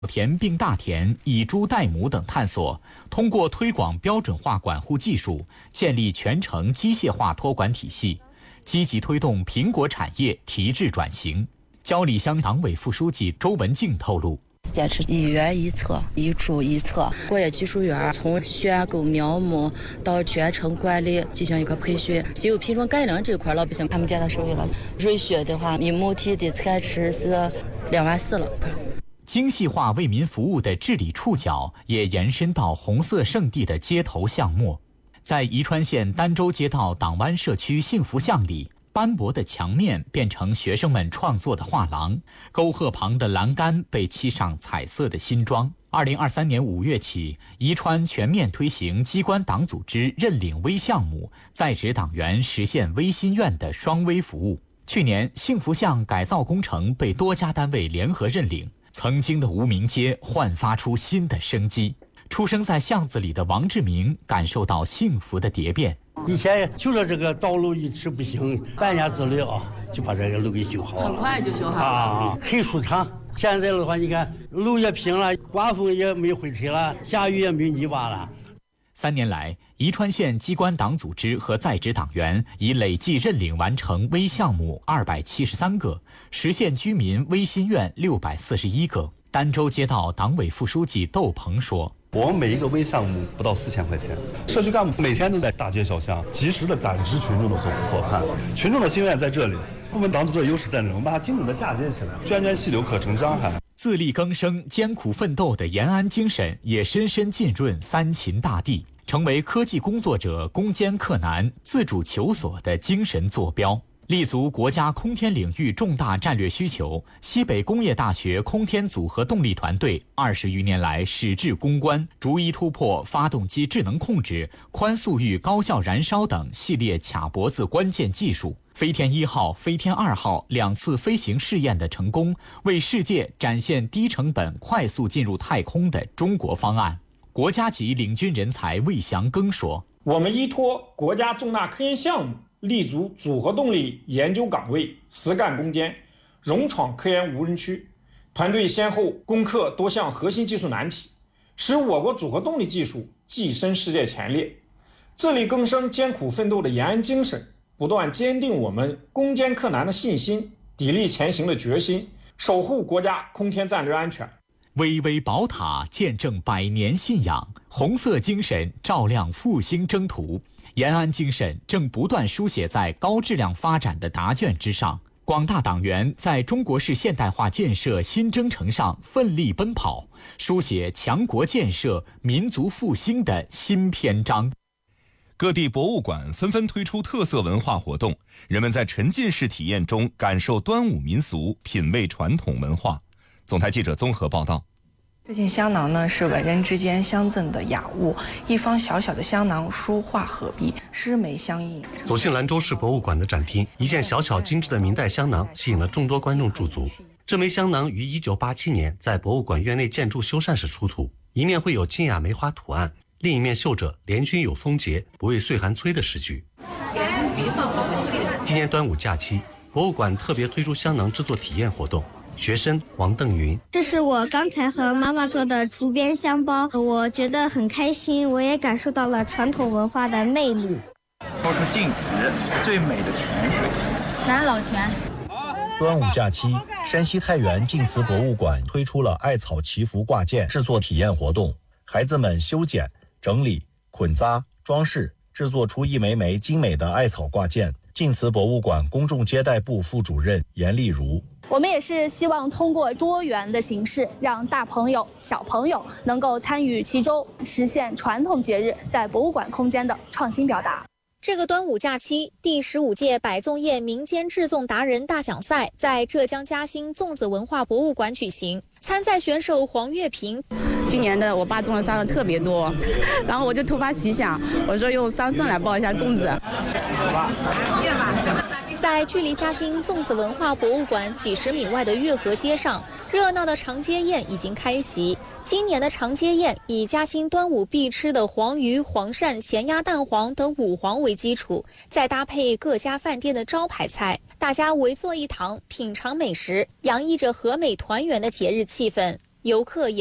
田并大田、以猪代母等探索，通过推广标准化管护技术，建立全程机械化托管体系，积极推动苹果产业提质转型。焦里乡党委副书记周文静透露， 坚持一园一策、一猪一策。果业技术园从选购苗木到全程管理进行一个培训。稀有品种改良这块，老百姓他们接到手里了。瑞雪的话，一亩地的产值是2.4万了。 精细化为民服务的治理触角也延伸到红色圣地的街头巷陌。在宜川县儋州街道党湾社区幸福巷里，斑驳的墙面变成学生们创作的画廊，沟壑旁的栏杆被漆上彩色的新装。2023年5月起，宜川全面推行机关党组织认领微项目，在职党员实现微心愿的双微服务。去年，幸福巷改造工程被多家单位联合认领，曾经的无名街焕发出新的生机。出生在巷子里的王志明感受到幸福的蝶变。 以前就说这个道路一直不行，半年之内就把这个路给修好了， 很快就修好了很舒畅。现在的话，你看路也平了，刮风也没灰尘了，下雨也没泥巴了。 3年来，宜川县机关党组织和在职党员已累计认领完成微项目273个，实现居民微心愿641个。儋州街道党委副书记窦鹏说， 我们每一个微项目不到4000块钱，社区干部每天都在大街小巷及时的感知群众的所盼，群众的心愿在这里，部门党组织的优势在哪？我们把它精准的嫁接起来，涓涓细流可成江海。 自力更生、艰苦奋斗的延安精神也深深浸润三秦大地，成为科技工作者攻坚克难、自主求索的精神坐标。立足国家空天领域重大战略需求，西北工业大学空天组合动力团队20余年来矢志攻关，逐一突破发动机智能控制、宽速域高效燃烧等系列卡脖子关键技术。飞天1号、飞天2号2次飞行试验的成功，为世界展现低成本、快速进入太空的中国方案。国家级领军人才魏祥庚说：“ 我们依托国家重大科研项目，立足组合动力研究岗位，实干攻坚，勇闯科研无人区。团队先后攻克多项核心技术难题，使我国组合动力技术跻身世界前列。自力更生、艰苦奋斗的延安精神，不断坚定我们攻坚克难的信心，砥砺前行的决心，守护国家空天战略安全。” 巍巍宝塔见证100年信仰，红色精神照亮复兴征途。延安精神正不断书写在高质量发展的答卷之上，广大党员在中国式现代化建设新征程上奋力奔跑，书写强国建设、民族复兴的新篇章。 各地博物馆纷纷推出特色文化活动，人们在沉浸式体验中感受端午民俗，品味传统文化。总台记者综合报道。 这件香囊呢，是文人之间相赠的雅物，一方小小的香囊，书画合璧，诗眉相映。 走进兰州市博物馆的展厅，一件小巧精致的明代香囊吸引了众多观众驻足。这枚香囊于1987年在博物馆院内建筑修缮时出土，一面绘有清雅梅花图案，另一面绣着“联军有丰节，不畏岁寒催”的诗句。今年端午假期，博物馆特别推出香囊制作体验活动。学生王邓云， 这是我刚才和妈妈做的竹编香包，我觉得很开心，我也感受到了传统文化的魅力。 说出晋祠最美的泉水， 南老泉。 端午假期，山西太原晋祠博物馆推出了艾草祈福挂件制作体验活动，孩子们修剪、整理、捆扎、装饰，制作出一枚枚精美的艾草挂件。晋祠博物馆公众接待部副主任严丽如， 我们也是希望通过多元的形式，让大朋友、小朋友能够参与其中，实现传统节日在博物馆空间的创新表达。 这个端午假期，第15届百粽宴民间制粽达人大奖赛在浙江嘉兴粽子文化博物馆举行。参赛选手黄月平， 今年的我爸种的沙的特别多，然后我就突发奇想，我说用桑葚来包一下粽子。 在距离嘉兴粽子文化博物馆几十米外的月河街上，热闹的长街宴已经开席。今年的长街宴以嘉兴端午必吃的黄鱼、黄鳝、咸鸭蛋黄等五黄为基础，再搭配各家饭店的招牌菜，大家围坐一堂品尝美食，洋溢着和美团圆的节日气氛。 游客也